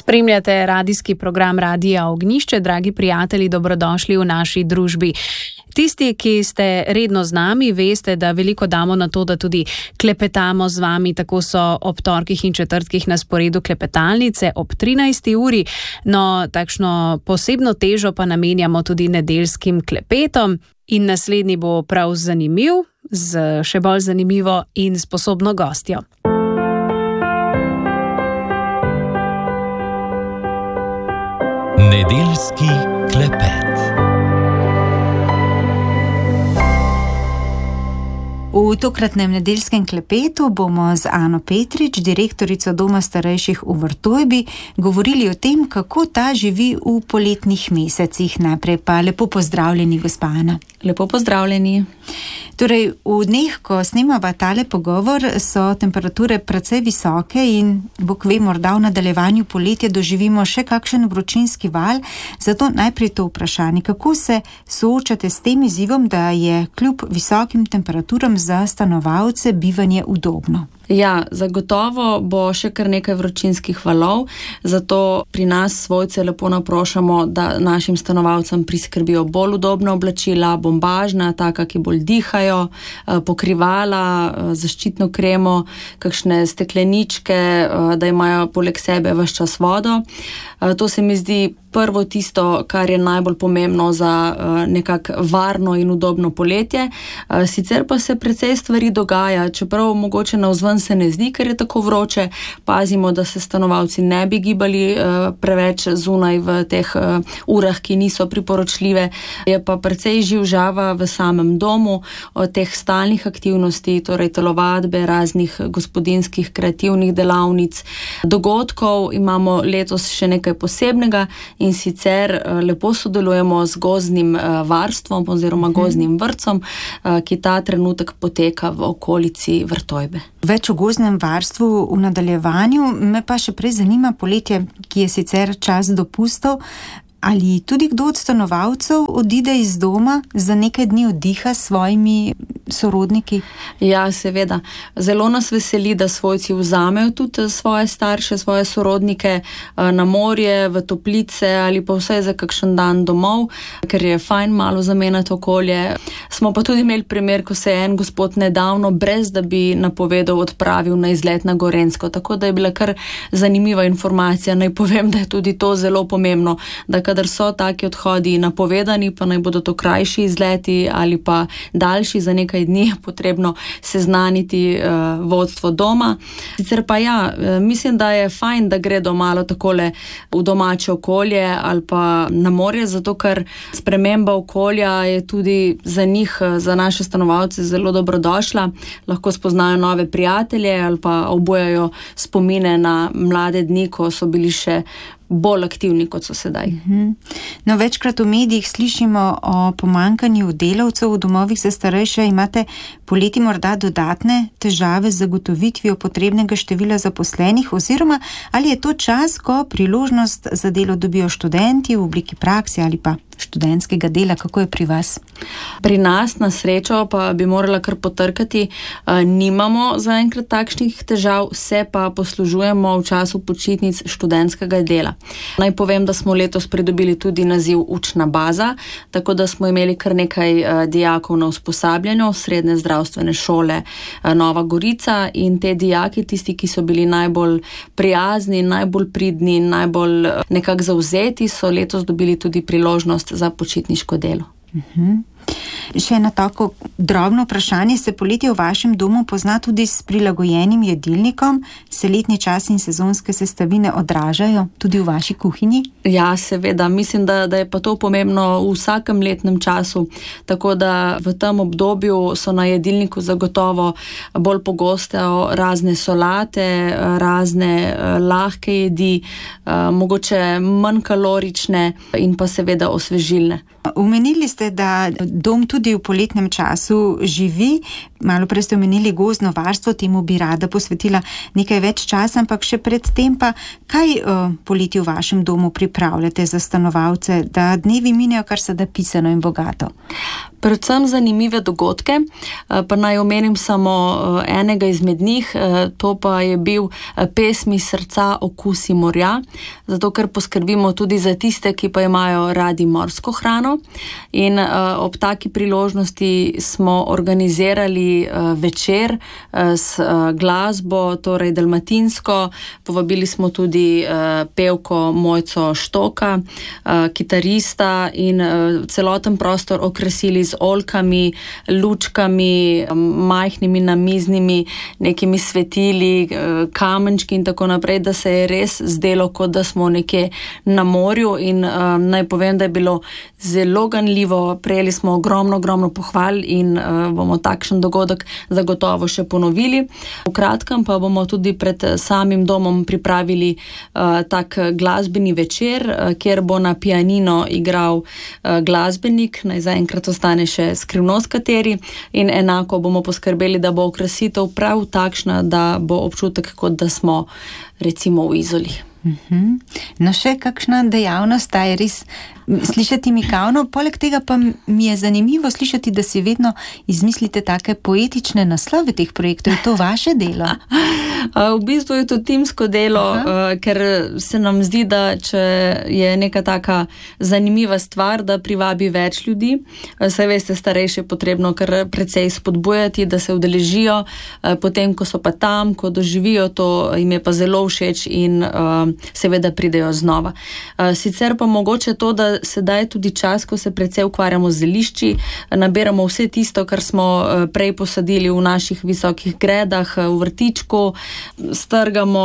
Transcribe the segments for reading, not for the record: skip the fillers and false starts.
Spremljate radijski program Radia Ognjišče, dragi prijatelji, dobrodošli v naši družbi. Tisti, ki ste redno z nami, veste, da veliko damo na to, da tudi klepetamo z vami. Tako so ob torkih in četrtkih na sporedu klepetalnice ob 13. uri. No, takšno posebno težo pa namenjamo tudi nedeljskim klepetom. In naslednji bo prav zanimiv, z še bolj zanimivo in sposobno gostjo. Nedeljski klepet. V tokratnem nedeljskem klepetu bomo z Ano Petrič, direktorico Doma starejših v Vrtojbi, govorili o tem, kako ta živi v poletnih mesecih. Najprej pa lepo pozdravljeni, gospa Ana. Lepo pozdravljeni. Torej, v dneh, ko snemava tale pogovor, so temperature precej visoke in bog ve, morda v nadaljevanju poletja doživimo še kakšen vročinski val. Zato najprej to vprašanje, kako se soočate s tem izzivom, da je kljub visokim temperaturam za stanovalce bivanje udobno? Ja, zagotovo bo še kar nekaj vročinskih valov, zato pri nas svojce lepo naprošamo, da našim stanovalcem priskrbijo bolj udobna oblačila, bombažna, taka, ki bolj dihajo, pokrivala, zaščitno kremo, kakšne stekleničke, da imajo poleg sebe ves čas vodo. To se mi zdi prvo tisto, kar je najbolj pomembno za nekako varno in udobno poletje. Sicer pa se precej stvari dogaja, čeprav mogoče navzven se ne zdi, ker je tako vroče. Pazimo, da se stanovalci ne bi gibali preveč zunaj v teh urah, ki niso priporočljive. Je pa precej živžava v samem domu, od teh stalnih aktivnosti, torej telovadbe, raznih gospodinjskih kreativnih delavnic, dogodkov. Imamo letos še nekaj posebnega in sicer lepo sodelujemo z gozdnim varstvom oziroma gozdnim vrtcom, ki ta trenutek poteka v okolici Vrtojbe. Več o gozdnem varstvu v nadaljevanju, me pa še prej zanima poletje, ki je sicer čas dopustov. Ali tudi kdo od stanovalcev odide iz doma za nekaj dni oddiha s svojimi sorodniki? Ja, seveda. Zelo nas veseli, da svojci vzamejo tudi svoje starše, svoje sorodnike na morje, v toplice ali pa vsaj za kakšen dan domov, ker je fajn malo zamenjati okolje. Smo pa tudi imeli primer, ko se je en gospod nedavno, brez da bi napovedal, odpravil na izlet na Gorenjsko. Tako da je bila kar zanimiva informacija. Naj povem, da je tudi to zelo pomembno, da kadar so taki odhodi napovedani, pa naj bodo to krajši izleti ali pa daljši, za nekaj dni je potrebno seznaniti vodstvo doma. Sicer pa ja, mislim, da je fajn, da gredo malo takole v domače okolje ali pa na morje, zato ker sprememba okolja je tudi za njih, za naše stanovalce zelo dobrodošla. Lahko spoznajo nove prijatelje ali pa obujajo spomine na mlade dni, ko so bili še bolj aktivni, kot so sedaj. No, večkrat v medijih slišimo o pomanjkanju delavcev v domovih za starejše. Imate poleti morda dodatne težave z zagotovitvijo potrebnega števila zaposlenih, oziroma ali je to čas, ko priložnost za delo dobijo študenti v obliki prakse ali pa študentskega dela? Kako je pri vas? Pri nas, na srečo, pa bi morala kar potrkati, nimamo zaenkrat takšnih težav, se pa poslužujemo v času počitnic študentskega dela. Naj povem, da smo letos pridobili tudi naziv učna baza, tako da smo imeli kar nekaj dijakov na usposabljanju Srednje zdravstvene šole Nova Gorica, in te dijaki, tisti, ki so bili najbolj prijazni, najbolj pridni, najbolj nekako zavzeti, so letos dobili tudi priložnost za počitniško delo. Še eno tako drobno vprašanje. Se poletje v vašem domu pozna tudi s prilagojenim jedilnikom? Se letni čas in sezonske sestavine odražajo tudi v vaši kuhinji? Ja, seveda. Mislim, da je pa to pomembno v vsakem letnem času. Tako da v tem obdobju so na jedilniku zagotovo bolj pogoste razne solate, razne lahke jedi, mogoče manj kalorične in pa seveda osvežilne. Omenili ste, da dom tudi v poletnem času živi. Malo prej ste omenili gozdno varstvo, temu bi rada posvetila nekaj več časa, ampak še predtem pa, kaj poleti v vašem domu pripravljate za stanovalce, da dnevi minejo kar se da pisano in bogato? Predvsem zanimive dogodke, pa naj omenim samo enega izmed njih, to pa je bil pesmi Srca okusi morja, zato ker poskrbimo tudi za tiste, ki pa imajo radi morsko hrano, in ob taki priložnosti smo organizirali večer s glasbo, torej dalmatinsko, povabili smo tudi pevko Mojco Štoka, kitarista, in celoten prostor okrasili z oljkami, lučkami, majhnimi namiznimi nekimi svetili, kamenčki in tako naprej, da se je res zdelo, kot da smo nekje na morju, in naj povem, da je bilo zelo ganljivo, prejeli smo ogromno pohval in bomo takšen dogodek zagotovo še ponovili. V kratkem pa bomo tudi pred samim domom pripravili tak glasbeni večer, kjer bo na pianino igral glasbenik, naj zaenkrat ostane še skrivnost kateri, in enako bomo poskrbeli, da bo okrasitev prav takšna, da bo občutek, kot da smo recimo v Izoli. No, še kakšna dejavnost, ta je res slišati mikavno, poleg tega pa mi je zanimivo slišati, da si vedno izmislite take poetične naslove teh projektov. Je to vaše delo? V bistvu je to timsko delo, ker se nam zdi, da če je neka taka zanimiva stvar, da privabi več ljudi. Saj veste, starejše je potrebno kar precej spodbujati, da se udeležijo, potem, ko so pa tam, ko doživijo to, jim je pa zelo všeč in seveda pridejo znova. Sicer pa mogoče to, da sedaj tudi čas, ko se precej ukvarjamo z zelišči, nabiramo vse tisto, kar smo prej posadili v naših visokih gredah, v vrtičku, strgamo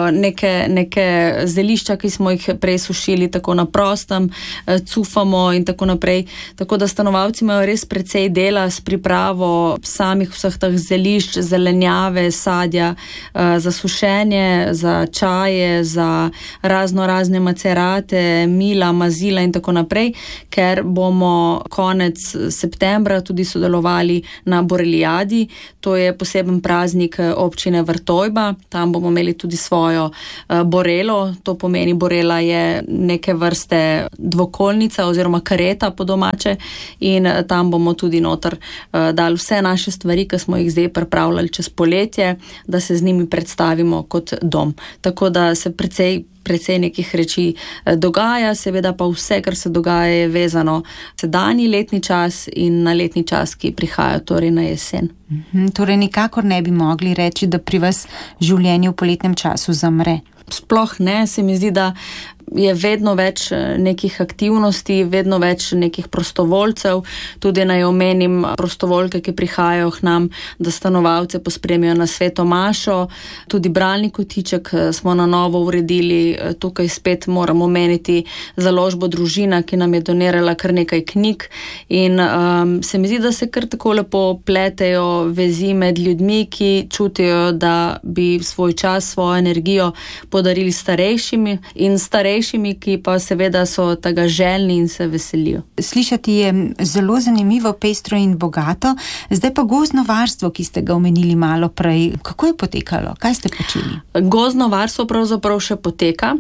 neke zelišča, ki smo jih prej sušili tako na prostem, cufamo in tako naprej. Tako da stanovalci imajo res precej dela s pripravo samih vseh teh zelišč, zelenjave, sadja, za sušenje, za čaje, za razne macerate, mila, mazila in tako naprej, ker bomo konec septembra tudi sodelovali na Borelijadi. To je poseben praznik občine Vrtojba. Tam bomo imeli tudi svojo borelo. To pomeni, borela je neke vrste dvokolnica oziroma kareta po domače, in tam bomo tudi noter dali vse naše stvari, ki smo jih zdaj pripravljali čez poletje, da se z njimi predstavimo kot dom. Tako da se precej nekih reči dogaja, seveda pa vse, kar se dogaja, je vezano sedanji letni čas in na letni čas, ki prihaja, torej na jesen. Torej nikakor ne bi mogli reči, da pri vas življenje v poletnem času zamre. Sploh ne, se mi zdi, da je vedno več nekih aktivnosti, vedno več nekih prostovoljcev, tudi naj omenim prostovoljke, ki prihajajo k nam, da stanovalce pospremijo na sveto mašo, tudi bralni kotiček smo na novo uredili, tukaj spet moramo omeniti založbo Družina, ki nam je donirala kar nekaj knjig, in se mi zdi, da se kar tako lepo pletejo vezi med ljudmi, ki čutijo, da bi svoj čas, svojo energijo podarili starejšimi, in starejšimi, ki pa seveda so tega željni in se veselijo. Slišati je zelo zanimivo, pestro in bogato. Zdaj pa gozdno varstvo, ki ste ga omenili malo prej. Kako je potekalo? Kaj ste počeli? Gozdno varstvo pravzaprav še poteka.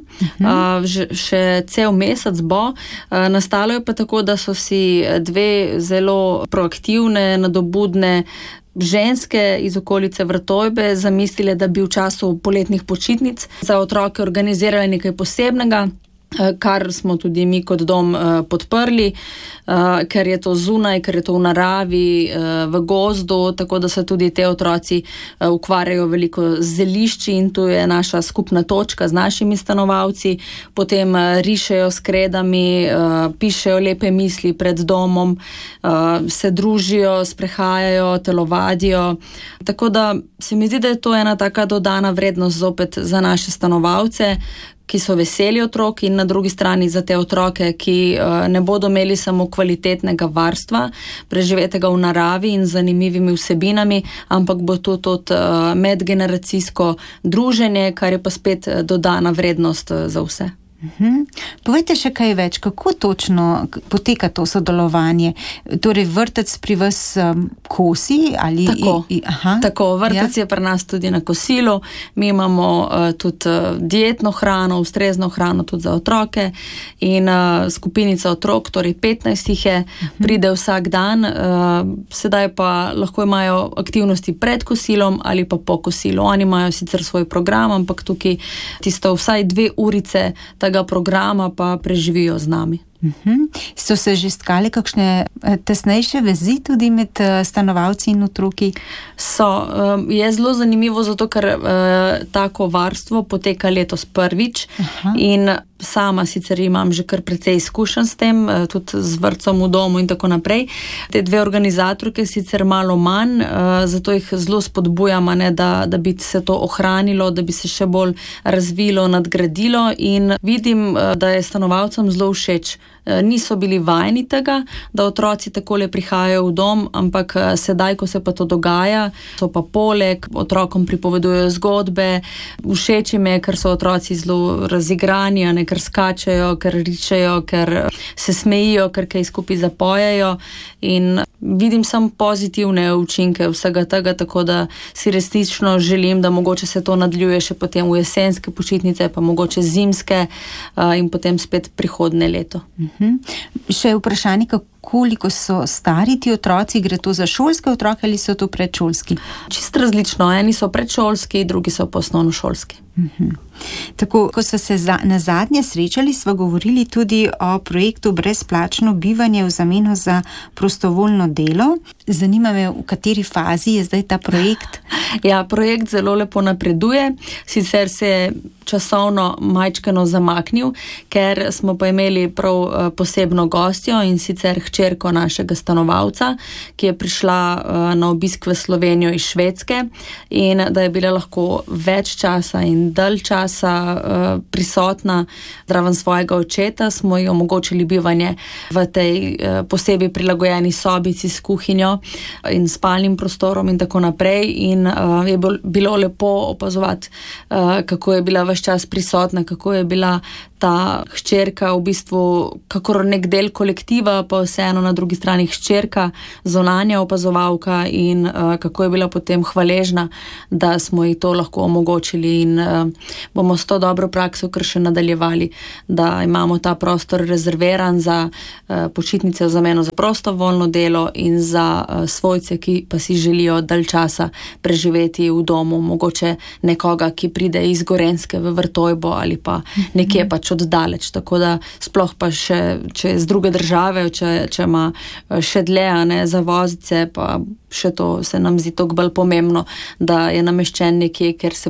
Še cel mesec bo. Nastalo je pa tako, da so si dve zelo proaktivne, nadobudne ženske iz okolice Vrtojbe zamislile, da bi v času poletnih počitnic za otroke organizirali nekaj posebnega, kar smo tudi mi kot dom podprli, ker je to zunaj, ker je to v naravi, v gozdu, tako da se tudi te otroci ukvarjajo veliko z zelišči, in to je naša skupna točka z našimi stanovalci. Potem rišejo s kredami, pišejo lepe misli pred domom, se družijo, sprehajajo, telovadijo. Tako da se mi zdi, da je to ena taka dodana vrednost zopet za naše stanovalce, ki so veseli otroki, in na drugi strani za te otroke, ki ne bodo imeli samo kvalitetnega varstva, preživetega v naravi in zanimivimi vsebinami, ampak bo to tudi medgeneracijsko druženje, kar je pa spet dodana vrednost za vse. Povejte še kaj več, kako točno poteka to sodelovanje? Torej, vrtec pri vas kosi? Ali Tako, vrtec je pri nas tudi na kosilu. Mi imamo tudi dietno hrano, ustrezno hrano tudi za otroke in skupinica otrok, torej 15 jih je, pride vsak dan. Sedaj pa lahko imajo aktivnosti pred kosilom ali pa po kosilu. Oni imajo sicer svoj program, ampak tukaj tisto vsaj 2 urice tega programa pa preživijo z nami. So se že stkali kakšne tesnejše vezi tudi med stanovalci in otroki? Je zelo zanimivo, zato ker tako varstvo poteka letos prvič. In sama sicer imam že kar precej izkušenj s tem, tudi z vrtcem v domu in tako naprej. Te 2 organizatorke sicer malo manj, zato jih zelo spodbujam, da bi se to ohranilo, da bi se še bolj razvilo, nadgradilo in vidim, da je stanovalcem zelo všeč. Niso bili vajeni tega, da otroci takole prihajajo v dom, ampak sedaj, ko se pa to dogaja, so pa poleg, otrokom pripovedujejo zgodbe. Všeč jim je, ker so otroci zelo razigrani, ker skačejo, ker ričejo, ker se smejijo, ker kaj skupaj zapojejo in vidim samo pozitivne učinke vsega tega, tako da si resnično želim, da mogoče se to nadaljuje še potem v jesenske počitnice, pa mogoče zimske in potem spet prihodnje leto. Še vprašanje, koliko so stari ti otroci? Gre to za šolske otroke ali so to predšolski? Čisto različno. Eni so predšolski, drugi so pa osnovnošolski. Tako, ko smo se na zadnje srečali, smo govorili tudi o projektu Brezplačno bivanje v zameno za prostovoljno delo. Zanima me, v kateri fazi je zdaj ta projekt? Ja, projekt zelo lepo napreduje, sicer se je časovno majčkeno zamaknil, ker smo pa imeli prav posebno gostjo in sicer hčerko našega stanovalca, ki je prišla na obisk v Slovenijo iz Švedske in da je bila lahko več časa in dalj časa prisotna zraven svojega očeta, smo ji omogočili bivanje v tej posebej prilagojeni sobici s kuhinjo in spalnim prostorom in tako naprej in je bilo lepo opazovati, kako je bila ves čas prisotna, kako je bila ta hčerka v bistvu kakor nek del kolektiva, pa vseeno na drugi strani hčerka, zunanja opazovalka in kako je bila potem hvaležna, da smo ji to lahko omogočili in bomo s to dobro prakso kar še nadaljevali, da imamo ta prostor rezerviran za počitnice v zameno za prostovoljno delo in za svojce, ki pa si želijo dalj časa preživeti v domu, mogoče nekoga, ki pride iz Gorenjske v Vrtojbo ali pa nekje pač oddaleč, tako da sploh pa še, če je z druge države, če ima še dlje, za vozice, pa še to se nam zdi toliko bolj pomembno, da je nameščen nekje, ker se